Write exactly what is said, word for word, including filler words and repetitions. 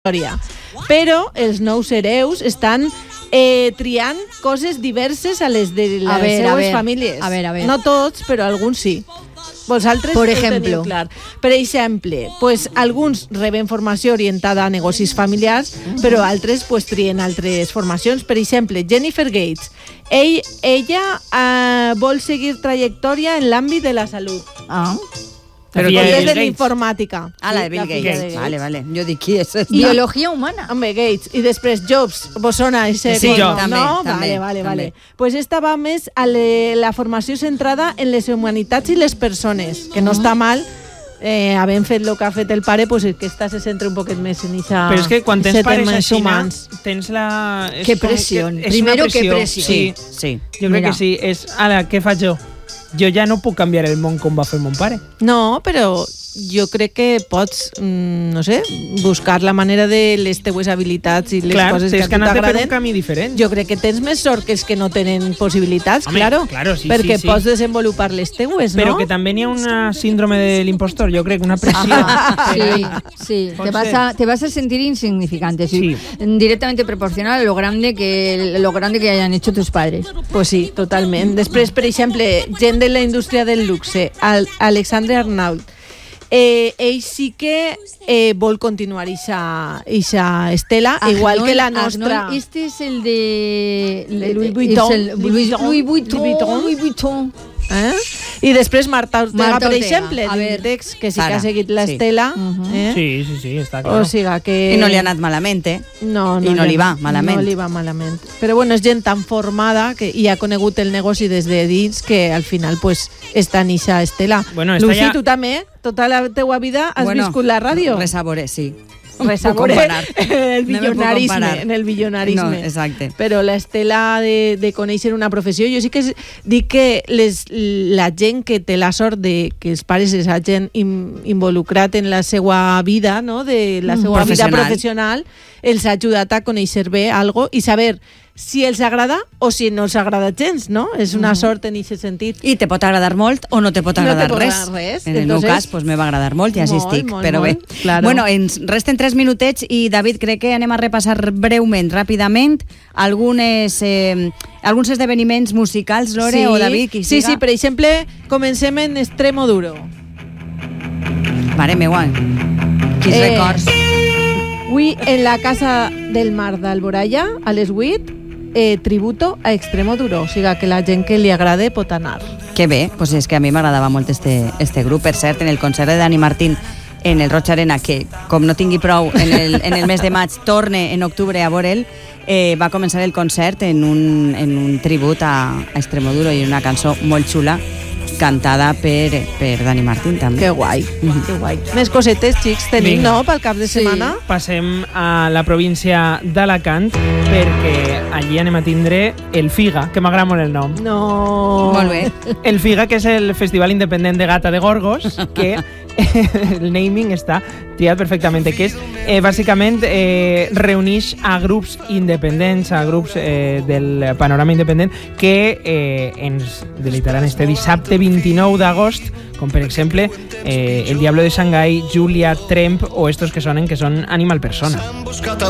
història. Però els nous hereus estan eh, triant coses diverses a les de les a ver, seues a ver, famílies. A ver, a ver. No tots, però alguns sí. Vosaltres Por ho ejemplo. teniu clar. Per exemple, pues, alguns reben formació orientada a negocis familiars, però altres pues, trien altres formacions. Per exemple, Jennifer Gates. Ell, ella eh, vol seguir trajectòria en l'àmbit de la salut. Ah. Però Bill és de Gates. la informàtica. Ah, la de Bill la filla Gates. de Gates. Vale, vale. Jo dic, qui és? Biología humana. Home, Gates. I després Jobs. Vos sona ese Sí, nom, Jobs. També, no? també, vale, vale, també. vale. Pues esta va més a le, la formació centrada en les humanitats i les persones, que no està mal. Eh, havent fet el que ha fet el pare, pues aquesta se centra un poquet més en ixa, Però és que quan tens ese pares temes així, humans. tens la... és Que com pressió. és Primero, una que pressió. pressió. Sí, Sí. jo crec Mira. que sí. És, ala, què faig jo? Jo ja no puc canviar el món com va fer mon pare. No, però jo crec que pots, mm, no sé, buscar la manera de les teues habilitats i les Clar, coses que tens a que tu anar per un t'agraden. camí diferent. Jo crec que tens més sort que els que no tenen possibilitats, Home, claro, claro, sí, perquè sí, sí. pots desenvolupar les teues, Però no? que també n'hi ha una síndrome de l'impostor, jo crec, una pressió. Sí, sí. Pot Te vas, ser. a, te vas a sentir insignificante, sí. Directamente proporcional a lo grande que lo grande que hayan hecho tus padres. Pues sí, totalment. Després, per exemple, gent de la indústria del luxe, Al Alexandre Arnault, eh, ell sí que eh, vol continuar ixa, ixa estela, igual que la nostra. Arnold, este es el de De Louis Vuitton. es el Louis Louis, Vuitton. Louis Vuitton. Louis Vuitton. Louis Vuitton. Eh? I després Marta Ortega, Marta per Ortega, exemple, a ver. d'Inditex, que sí Sara, que ha seguit sí. l'estela. Uh-huh. eh? Sí, sí, sí, està clar. O sigui que... I no li ha anat malament, eh? No, no, I no li ha- va malament. No li va malament. Però bueno, és gent tan formada que, i ha conegut el negoci des de dins que al final pues, està en ixa estela. Bueno, està Lucy, ja- tu també, tota la teua vida has Bueno, viscut la ràdio. Res a veure, sí. Res No a puc veure comparar. el No me puc billonarisme, comparar. en el billonarisme. No, exacte. Però l'estela de, de conèixer una professió, jo sí que es- dic que les, la gent que té la sort de que els pares es hagin im, involucrat en la seva vida, no? de la seva vida Professional. professional, els ha ajudat a conèixer bé algo i saber si els agrada o si no els agrada gens, no? És una sort en aquest sentit. I te pot agradar molt o no te pot No te agradar pot res. agradar res. En el Entonces- meu cas, pues, me va agradar molt i així Molt, estic. molt, però bé. molt, claro. Bueno, ens resten tres minutets i, David, crec que anem a repassar breument, ràpidament, algunes, eh, alguns esdeveniments musicals, Lore o David, qui sí, siga. sí, per exemple, comencem en Extremo Duro. Mare meua, quins Eh, records. Avui, en la Casa del Mar d'Alboraya, a les vuit, eh, tributo a Extremo Duro. O sigui, que la gent que li agrade pot anar. Que bé, pues és que a mi m'agradava molt este, este grup. Per cert, en el concert de Dani Martín en el Roig Arena, que com no tingui prou en el, en el mes de maig, torne en octubre a veure'l, eh, va començar el concert en un, en un tribut a, a Extremoduro i una cançó molt xula cantada per, per Dani Martín també. Que guai, Mhm. que guai. Més cosetes, xics, tenim, Vinga. no?, pel cap de setmana. Passem a la província d'Alacant perquè allí anem a tindre el FIGA, que m'agrada molt el nom. No... Molt bé. El FIGA, que és el Festival Independent de Gata de Gorgos, que el naming està triat perfectament, que és eh, bàsicament eh, reuneix a grups independents, a grups eh, del panorama independent que eh, ens delitaran este dissabte vint-i-nou d'agost, com per exemple eh, El Diablo de Shanghai, Julia, Tremp o estos que sonen que són Animal Persona. S'han buscat